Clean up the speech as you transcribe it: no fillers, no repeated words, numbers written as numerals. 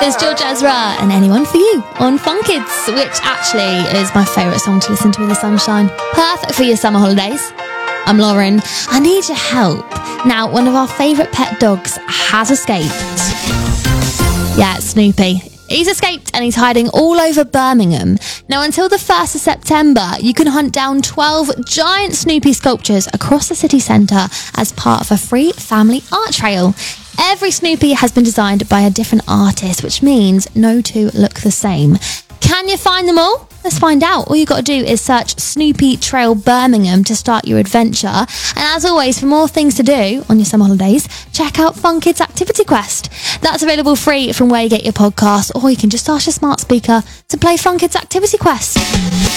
It's George Ezra and Anyone for You on Fun Kids, which actually is my favourite song to listen to in the sunshine. Perfect for your summer holidays. I'm Lauren. I need your help. Now, one of our favourite pet dogs has escaped. Yeah, it's Snoopy. He's escaped and he's hiding all over Birmingham. Now, until the 1st of September, you can hunt down 12 giant Snoopy sculptures across the city centre as part of a free family art trail. Every Snoopy has been designed by a different artist, which means no two look the same. Can you find them all? Let's find out. All you've got to do is search Snoopy Trail Birmingham to start your adventure. And as always, for more things to do on your summer holidays, check out Fun Kids Activity Quest. That's available free from where you get your podcasts, or you can just ask your smart speaker to play Fun Kids Activity Quest.